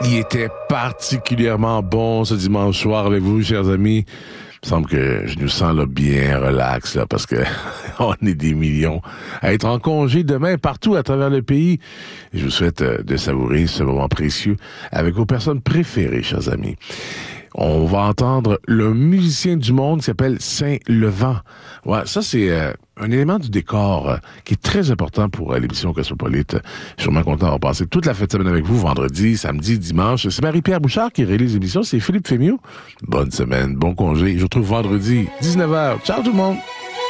Il était particulièrement bon ce dimanche soir avec vous, chers amis. Il me semble que je nous sens là bien relax là, parce que on est des millions à être en congé demain partout à travers le pays. Je vous souhaite de savourer ce moment précieux avec vos personnes préférées, chers amis. On va entendre le musicien du monde qui s'appelle Saint-Levant. Ouais, ça c'est un élément du décor qui est très important pour l'émission Cosmopolite. Je suis sûrement content d'avoir passé toute la fête de semaine avec vous, vendredi, samedi, dimanche. C'est Marie-Pierre Bouchard qui réalise l'émission, c'est Philippe Fémiot. Bonne semaine, bon congé. Je vous retrouve vendredi, 19h. Ciao tout le monde!